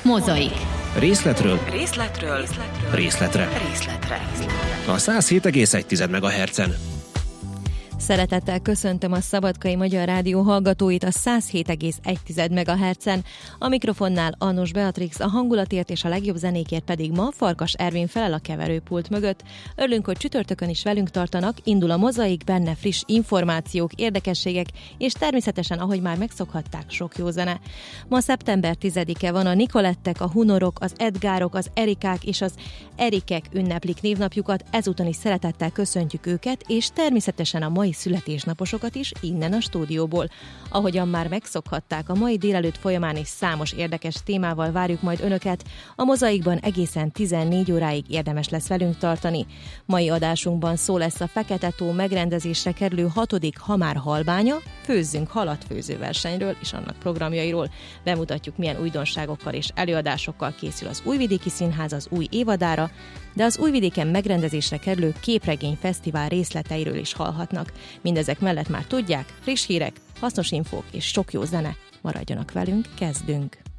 Mozaik. Részletről Részletre. a 107,1 MHz-en. Szeretettel köszöntöm a Szabadkai Magyar Rádió hallgatóit a 107,1 MHz-en. A mikrofonnál Annus Beatrix, a hangulatért és a legjobb zenékért pedig ma Farkas Ervin felel a keverőpult mögött. Örülünk, hogy csütörtökön is velünk tartanak, indul a Mozaik, benne friss információk, érdekességek, és természetesen, ahogy már megszokhatták, sok jó zene. Ma szeptember 10-e van, a Nikolettek, a Hunorok, az Edgárok, az Erikák és az Erikek ünneplik névnapjukat, ezúton is szeretettel köszöntjük őket, és természetesen a mai születésnaposokat is innen a stúdióból. Ahogyan már megszokhatták, a mai délelőtt folyamán is számos érdekes témával várjuk majd önöket. A Mozaikban egészen 14 óráig érdemes lesz velünk tartani. Mai adásunkban szó lesz a Fekete-tó megrendezésre kerülő 6. Ha már halbánya, főzzünk halat főzőversenyről és annak programjairól. Bemutatjuk, milyen újdonságokkal és előadásokkal készül az Újvidéki Színház az új évadára, de az Újvidéken megrendezésre kerülő képregényfesztivál részleteiről is hallhatnak. Mindezek mellett már tudják, friss hírek, hasznos infók és sok jó zene. Maradjanak velünk, kezdünk!